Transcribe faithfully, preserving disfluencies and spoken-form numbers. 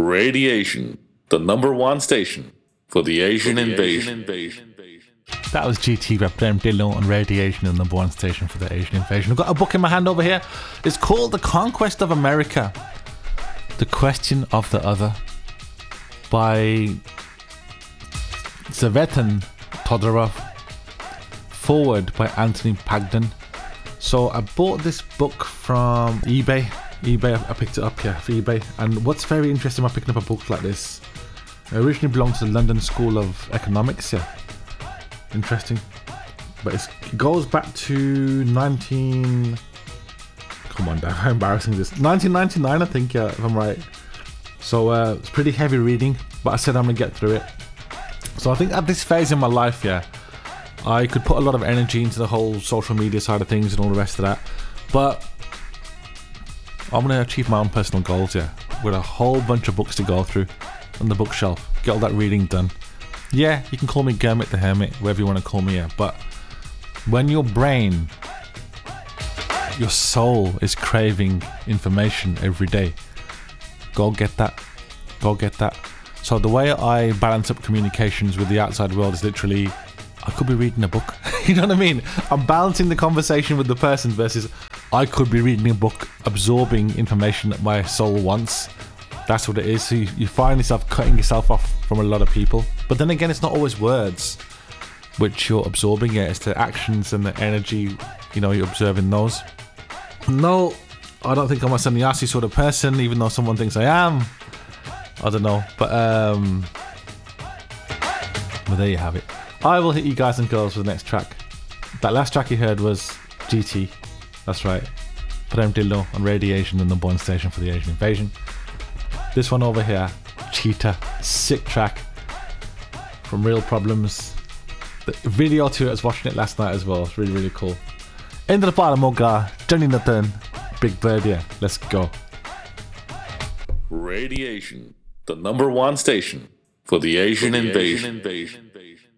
Radiation, the number one station for the Asian, for the invasion. Asian invasion. That was G T by Prem Dillon on Radiation, the number one station for the Asian invasion. I've got a book in my hand over here. It's called The Conquest of America, The Question of the Other by Zvetan Todorov. Forward by Anthony Pagden. So I bought this book from eBay. eBay, I picked it up here for eBay. And what's very interesting about picking up a book like this, it originally belonged to the London School of Economics. Yeah, interesting. But it's, it goes back to nineteen. Come on, Dave, how embarrassing this. nineteen ninety-nine, I think. Yeah, if I'm right. So uh, it's pretty heavy reading, but I said I'm gonna get through it. So I think at this phase in my life, yeah, I could put a lot of energy into the whole social media side of things and all the rest of that, but I'm going to achieve my own personal goals, yeah, with a whole bunch of books to go through on the bookshelf, get all that reading done. Yeah, you can call me Kermit the Hermit, whatever you want to call me, yeah, but when your brain, your soul is craving information every day, go get that, go get that. So the way I balance up communications with the outside world is literally, I could be reading a book. You know what I mean? I'm balancing the conversation with the person versus I could be reading a book, absorbing information that my soul wants. That's what it is. So you, you find yourself cutting yourself off from a lot of people. But then again, it's not always words which you're absorbing. It. It's the actions and the energy, you know, you're observing those. No, I don't think I'm a sannyasi sort of person, even though someone thinks I am. I don't know. But, um... Well, there you have it. I will hit you guys and girls with the next track. That last track you heard was G T. That's right. Prem Dillon on Radiation, the number one station for the Asian invasion. This one over here, Cheetah. Sick track from Real Problems. The video to it, I was watching it last night as well. It's really, really cool. Into the bottom, Moga. Johnny Nathan. Big Bird, yeah. Let's go. Radiation, the number one station for the Asian, for the invasion. Asian invasion.